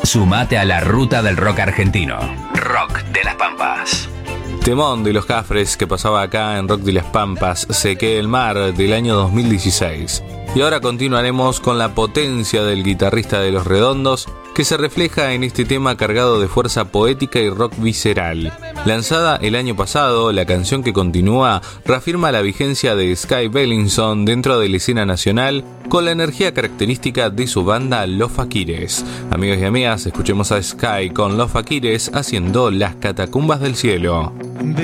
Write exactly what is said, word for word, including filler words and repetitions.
Sumate a la ruta del rock argentino. Rock de las Pampas. Temón de Los Cafres que pasaba acá en Rock de las Pampas, Sequé el Mar, del año dos mil dieciséis. Y ahora continuaremos con la potencia del guitarrista de Los Redondos, que se refleja en este tema cargado de fuerza poética y rock visceral. Lanzada el año pasado, la canción que continúa reafirma la vigencia de Sky Bellinson dentro de la escena nacional con la energía característica de su banda Los Faquires. Amigos y amigas, escuchemos a Sky con Los Faquires haciendo Las Catacumbas del Cielo. Baby,